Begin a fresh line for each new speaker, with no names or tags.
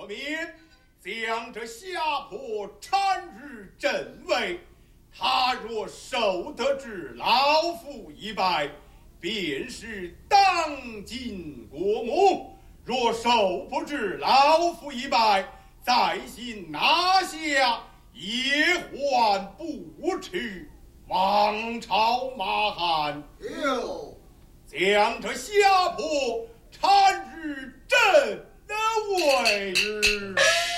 面，将这下坡铲于正位。他若受得至老夫一拜，便是当今国母；若受不至老夫一拜，在行拿下，也还不迟。王朝马汉，
有
将这下坡铲于正位。